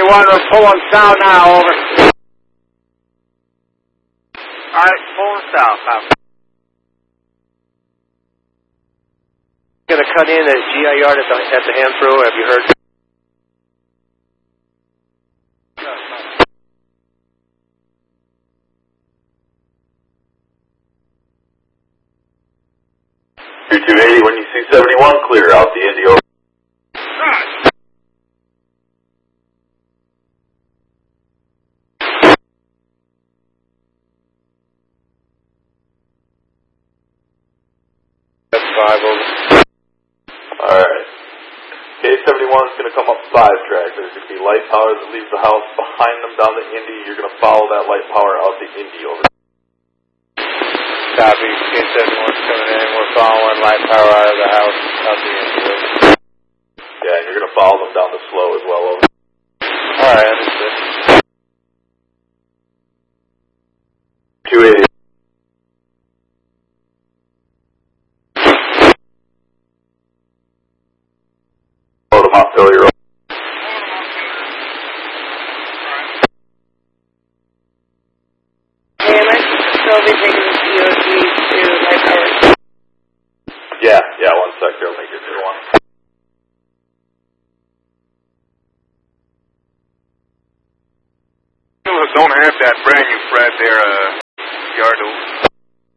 71, we're pulling south now, over. Alright, pulling south, copy. Gonna cut in at GI yard at the hand throw, have you heard? You're 280 when you see 71, clear out the Indy over. That's 5 over. Alright. K71 is going to come up 5 track. There's going to be light power that leaves the house behind them down the Indy. You're going to follow that light power out the Indy over. Copy, K71's coming in. We're following light power out of the house out the Indy over. Yeah, and you're going to follow them down the slow as well over. Alright, understood. 280. Hold them off, Phil, you're over. Hey, am I still be taking the COG to light power? Yeah, 1 sec here, I'll make it 01. Don't have that brand new Fred there, Yardo.